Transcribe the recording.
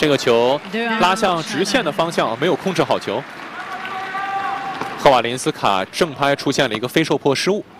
这个球拉向直线的方向，没有控制好球。赫瓦林斯卡正拍出现了一个飞受迫失误。